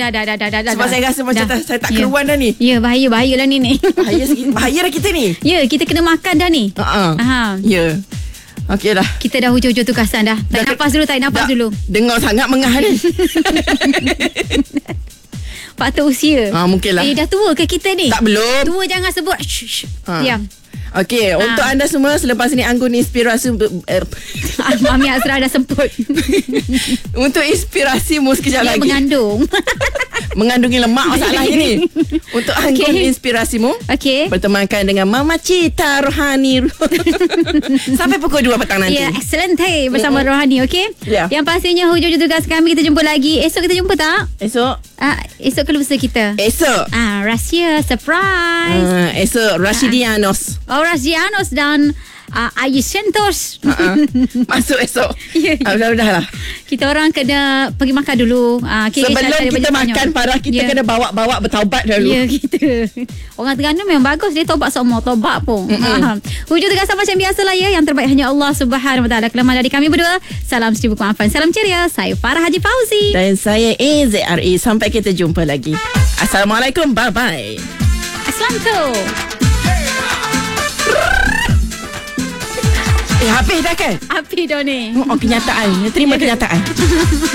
dah. Sebab saya rasa macam saya tak keruan dah ni. Ya, bahaya lah ni. Bahaya dah kita ni. Ya, kita kena makan dah ni. Ya. Okey dah. Kita dah hujung-hujung tugasan dah. Tarik nafas dulu. Dengar sangat mengah ni. Faktor usia. Mungkin lah. Dah tua ke kita ni? Tak, belum. Tua jangan sebut. Diam. Okey, untuk anda semua selepas ni Anggun inspirasi Mami Azra dah semput. untuk inspirasimu sekejap lagi. Mengandung. Mengandungi lemak masalah ini. Untuk Anggun inspirasimu. Bertemankan dengan Mama Cita Rohani. Sampai pukul 2 petang nanti. Ya, excellent bersama Rohani, okey? Yang pastinya hujung tugas kami, kita jumpa lagi. Esok kita jumpa tak? Esok ke lusa kita? Esok. Rahsia, surprise. Esok Rashidianos. Rashidianos dan Ayu Santos. Masuk esok. Dah lah. Kita orang kena pergi makan dulu. Sebelum kita makan, Farah, kita kena bawa bertaubat dulu. Ya, kita. Orang Terengganu memang bagus. Dia taubat semua. Taubat pun. Hujung tugasan macam biasalah ya. Yang terbaik hanya Allah Subhanahu Wa Taala. Kelemahan dari kami berdua. Salam seribu kemaafan. Salam ceria. Saya Farah Haji Fauzi. Dan saya AZRE. Sampai kita jumpa lagi. Assalamualaikum. Bye-bye. Assalamualaikum. Habis dah kan? Habis dah ni. Kenyataan. Terima kenyataan.